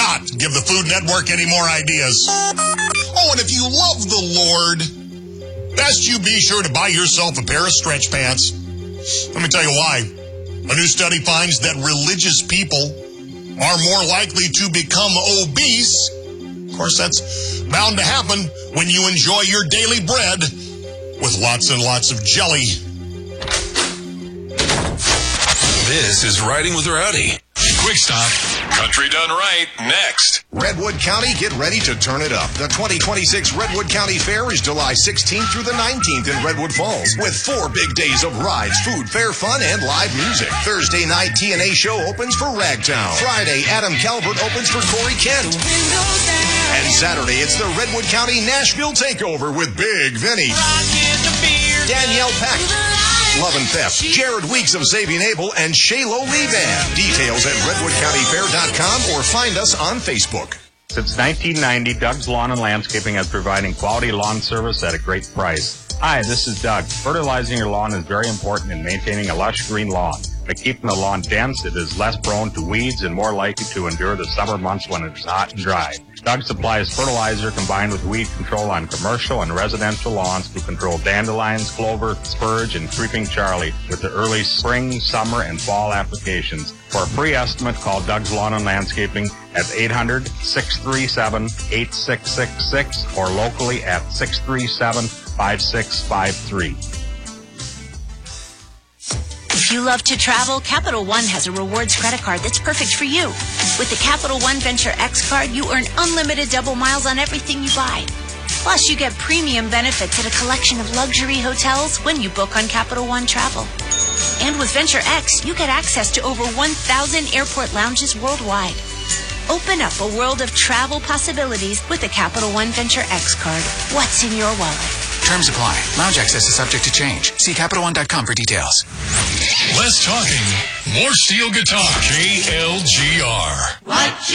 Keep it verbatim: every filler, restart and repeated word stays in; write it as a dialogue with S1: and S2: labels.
S1: not give the Food Network any more ideas. Oh, and if you love the Lord, best you be sure to buy yourself a pair of stretch pants. Let me tell you why. A new study finds that religious people are more likely to become obese. Of course, that's bound to happen when you enjoy your daily bread with lots and lots of jelly.
S2: This is Riding with Rowdy. Quick stop. Country done right. Next.
S3: Redwood County, get ready to turn it up. The twenty twenty-six Redwood County Fair is July sixteenth through the nineteenth in Redwood Falls, with four big days of rides, food, fair, fun, and live music. Thursday night, T N A show opens for Ragtown. Friday, Adam Calvert opens for Corey Kent. And Saturday, it's the Redwood County Nashville Takeover with Big Vinny, Danielle Peck, Love and Theft, Jared Weeks of Xavier Abel, and Shaylo Levan. Details at redwood county fair dot com or find us on Facebook.
S4: Since nineteen ninety, Doug's Lawn and Landscaping is providing quality lawn service at a great price. Hi, this is Doug. Fertilizing your lawn is very important in maintaining a lush green lawn. By keeping the lawn dense, it is less prone to weeds and more likely to endure the summer months when it is hot and dry. Doug supplies fertilizer combined with weed control on commercial and residential lawns to control dandelions, clover, spurge, and creeping Charlie with the early spring, summer, and fall applications. For a free estimate, call Doug's Lawn and Landscaping at eight hundred, six three seven, eight six six six or locally at six three seven, five six five three.
S5: If you love to travel, Capital One has a rewards credit card that's perfect for you. With the Capital One Venture X card, you earn unlimited double miles on everything you buy. Plus, you get premium benefits at a collection of luxury hotels when you book on Capital One Travel. And with Venture X, you get access to over one thousand airport lounges worldwide. Open up a world of travel possibilities with the Capital One Venture X card. What's in your wallet?
S6: Terms apply. Lounge access is subject to change. See Capital One dot com for details.
S2: Less talking, more steel guitar. K L G R.
S7: What